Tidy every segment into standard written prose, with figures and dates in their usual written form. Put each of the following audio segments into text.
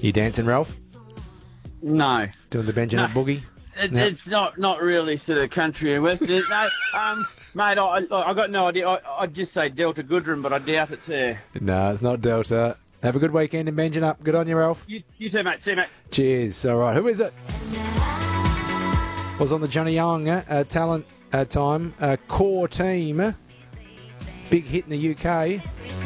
You dancing, Ralph? No. Doing the Benjamin boogie? No. It's not really sort of country and western. No, mate, I got no idea. I'd just say Delta Goodrem, but I doubt it too. No, it's not Delta. Have a good weekend in Benjamin up. Good on you, Ralph. You too, mate. See you, mate. Cheers. All right, who is it? Was on the Johnny Young talent time. Core team. Big hit in the UK.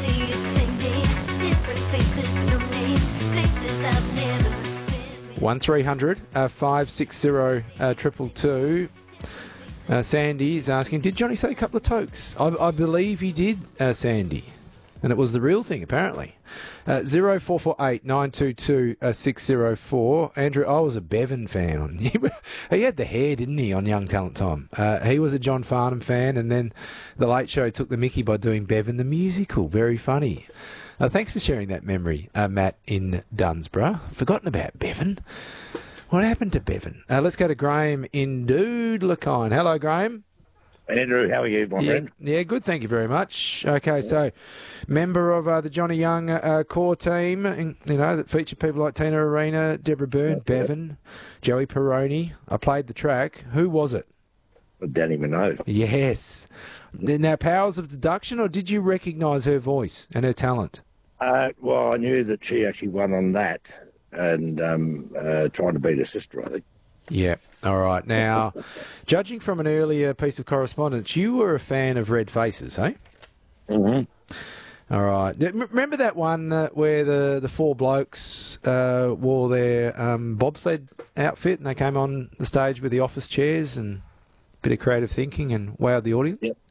1300 560 222. Sandy is asking, did Johnny say a couple of tokes? I believe he did, Sandy. And it was the real thing, apparently. 0448 922 604. Andrew, I was a Bevan fan. He had the hair, didn't he, on Young Talent Time? He was a John Farnham fan, and then The Late Show took the mickey by doing Bevan the musical. Very funny. Thanks for sharing that memory, Matt in Dunsborough. Forgotten about Bevan. What happened to Bevan? Let's go to Graham in Doodlakine. Hello, Graham. Andrew, how are you, my friend? Yeah, good, thank you very much. Okay, so member of the Johnny Young core team, that featured people like Tina Arena, Deborah Byrne, Bevan, Joey Peroni. I played the track. Who was it? Danny Minogue. Yes. Now, powers of deduction, or did you recognise her voice and her talent? Well, I knew that she actually won on that and trying to beat her sister, I think. Yeah. All right. Now, judging from an earlier piece of correspondence, you were a fan of Red Faces, eh? Mm-hmm. All right. Remember that one where the four blokes wore their bobsled outfit and they came on the stage with the office chairs and a bit of creative thinking and wowed the audience? Yep.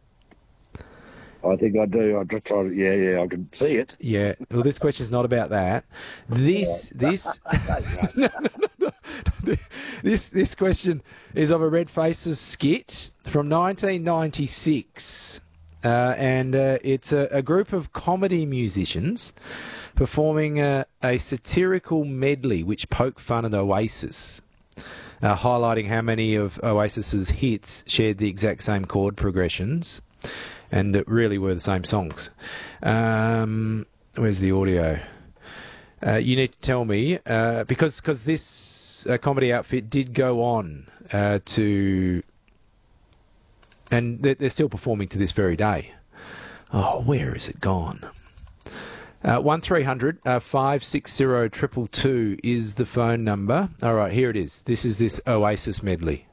I think I do. I just try to, yeah, I can see it. Yeah. Well, this question's not about that. This This question is of a Red Faces skit from 1996. And it's a group of comedy musicians performing a satirical medley which poke fun at Oasis, highlighting how many of Oasis's hits shared the exact same chord progressions and it really were the same songs. Where's the audio? You need to tell me, because this comedy outfit did go on to... And they're still performing to this very day. Oh, where is it gone? 1300 560 222 is the phone number. All right, here it is. This is this Oasis medley.